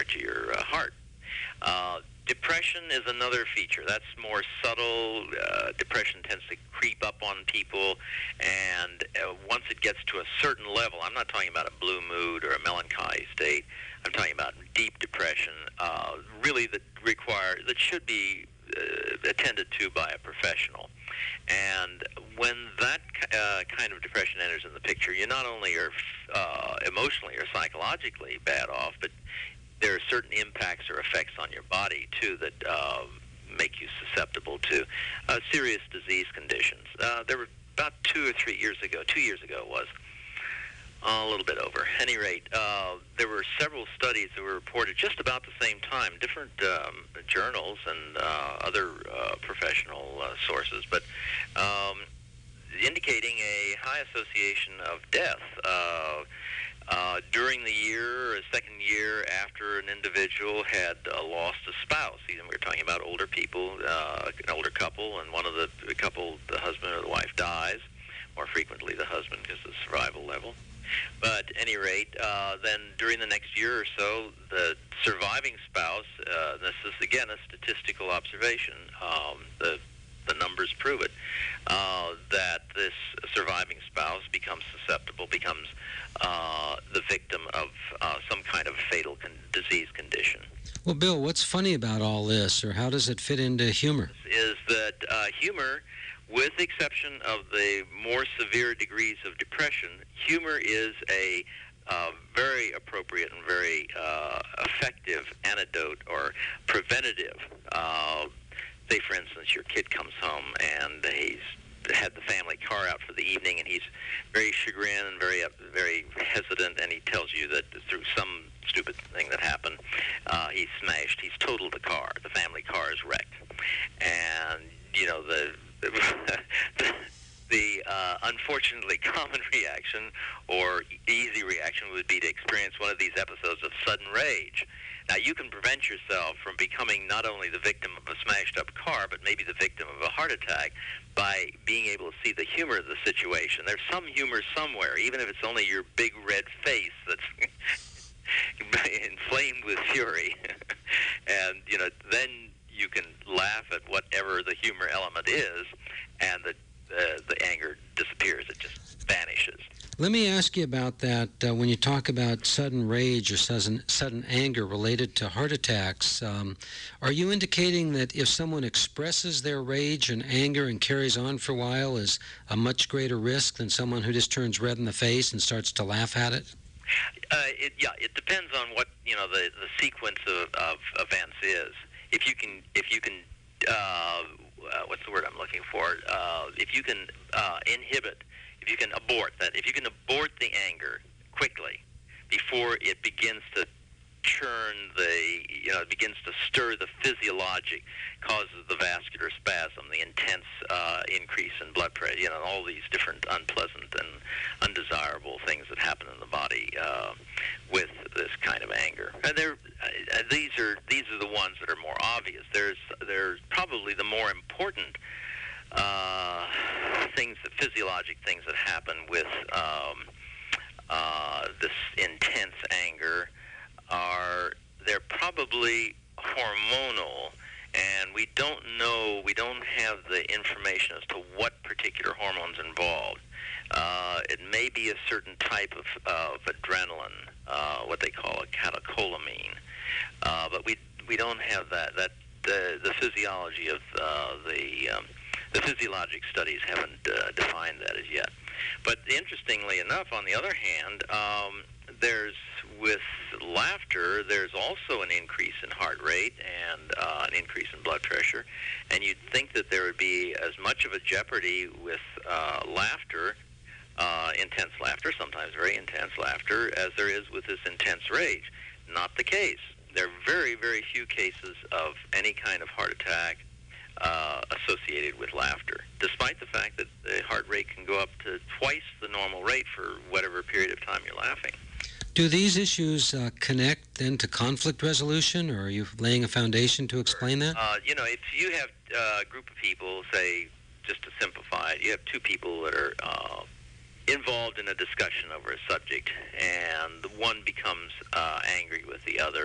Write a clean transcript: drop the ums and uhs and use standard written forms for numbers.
regard to your heart. Depression is another feature. That's more subtle. Depression tends to creep up on people, and once it gets to a certain level, I'm not talking about a blue mood or a melancholy state. I'm talking about deep depression, really that should be attended to by a professional. And when that kind of depression enters in the picture, you not only are emotionally or psychologically bad off, but there are certain impacts or effects on your body, too, that make you susceptible to serious disease conditions. There were about 2 years ago it was, a little bit over. At any rate, there were several studies that were reported just about the same time, different journals and other professional sources, but indicating a high association of death during the year or second year after an individual had lost a spouse. We're talking about older people, an older couple, and one of the couple, the husband or the wife, dies. More frequently the husband because of the survival level. But at any rate, then during the next year or so, the surviving spouse, this is again a statistical observation, the numbers prove it, that this surviving spouse becomes susceptible, becomes the victim of some kind of fatal disease condition. Well, Bill, what's funny about all this, or how does it fit into humor? Is that humor, with the exception of the more severe degrees of depression, humor is a very appropriate and very effective antidote or preventative. Say, for instance, your kid comes home and he's had the family car out for the evening, and he's very chagrined and very hesitant, and he tells you that through some stupid thing that happened, he's totaled the car. The family car is wrecked. And, you know, the unfortunately common reaction or easy reaction would be to experience one of these episodes of sudden rage. Now, you can prevent yourself from becoming not only the victim of a smashed-up car, but maybe the victim of a heart attack by being able to see the humor of the situation. There's some humor somewhere, even if it's only your big red face that's inflamed with fury. And, you know, then you can laugh at whatever the humor element is, and the anger disappears. It just vanishes. Let me ask you about that. When you talk about sudden rage or sudden anger related to heart attacks, are you indicating that if someone expresses their rage and anger and carries on for a while is a much greater risk than someone who just turns red in the face and starts to laugh at it? It depends on what the sequence of events is. If you can what's the word I'm looking for? If you can inhibit. If you can abort that, if you can abort the anger quickly before it begins to churn it begins to stir the physiologic, causes the vascular spasm, the intense increase in blood pressure, all these different unpleasant and undesirable things that happen in the body with this kind of anger. And these are the ones that are more obvious. There's probably the more important physiologic things that happen with this intense anger they're probably hormonal, and we don't have the information as to what particular hormone's involved. It may be a certain type of adrenaline, what they call a catecholamine, but we don't have that. The physiology of the physiologic studies haven't defined that as yet. But interestingly enough, on the other hand, with laughter, there's also an increase in heart rate and an increase in blood pressure. And you'd think that there would be as much of a jeopardy with laughter, intense laughter, sometimes very intense laughter, as there is with this intense rage. Not the case. There are very, very few cases of any kind of heart attack associated with laughter, despite the fact that the heart rate can go up to twice the normal rate for whatever period of time you're laughing. Do these issues connect then to conflict resolution, or are you laying a foundation to explain that? If you have a group of people, say, just to simplify it, you have two people that are involved in a discussion over a subject, and the one becomes angry with the other